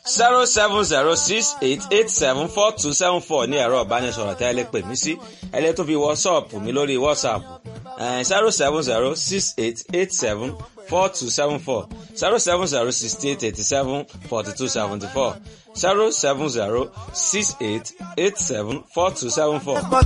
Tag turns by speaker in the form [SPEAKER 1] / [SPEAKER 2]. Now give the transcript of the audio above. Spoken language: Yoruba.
[SPEAKER 1] 07068874274 ní ẹ̀rọ ìbánisọ̀rọ̀ tẹ́ ẹ lè pè mí sí. Ẹ lè tún fi WhatsApp mi lórí WhatsApp 07068874274 07068874274 07068874274.